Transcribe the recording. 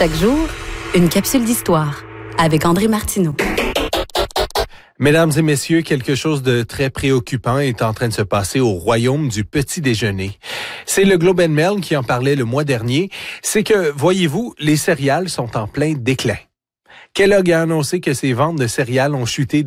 Chaque jour, une capsule d'histoire avec André Martineau. Mesdames et messieurs, quelque chose de très préoccupant est en train de se passer au royaume du petit déjeuner. C'est le Globe and Mail qui en parlait le mois dernier. C'est que, voyez-vous, les céréales sont en plein déclin. Kellogg a annoncé que ses ventes de céréales ont chuté